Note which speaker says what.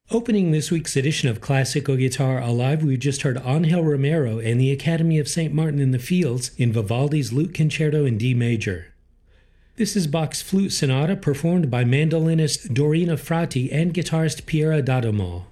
Speaker 1: Opening this week's edition of Classical Guitar Alive, we just heard Angel Romero and the Academy of St. Martin in the Fields in Vivaldi's Lute Concerto in D major. This is Bach's Flute Sonata performed by mandolinist Dorina Frati and guitarist Piera D'Adamo.